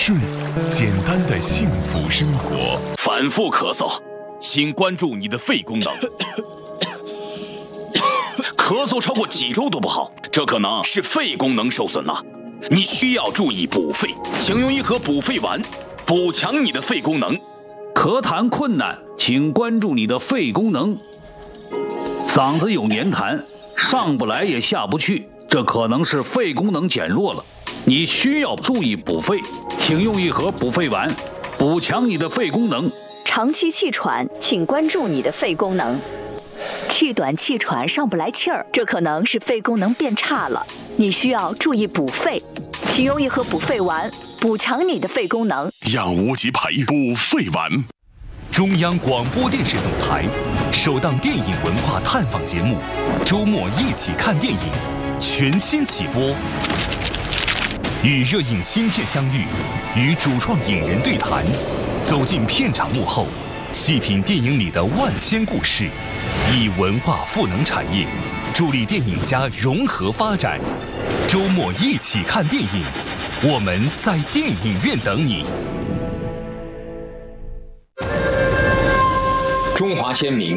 顺，简单的幸福生活。 反复咳嗽，请关注你的肺功能。咳嗽超过几周都不好，这可能是肺功能受损了。你需要注意补肺，请用一盒补肺丸，补强你的肺功能。 咳痰困难，请关注你的肺功能。嗓子有黏痰，上不来也下不去，这可能是肺功能减弱了。你需要注意补肺，请用一盒补肺丸，补强你的肺功能。 长期气喘，请关注你的肺功能。气短气喘上不来气儿，这可能是肺功能变差了，你需要注意补肺，请用一盒补肺丸，补强你的肺功能。 养无极培补肺丸。 中央广播电视总台首档电影文化探访节目《周末一起看电影》全新起播，与热映新片相遇，与主创影人对谈，走进片场幕后，细品电影里的万千故事，以文化赋能产业，助力电影家融合发展。周末一起看电影，我们在电影院等你。 中华鲜明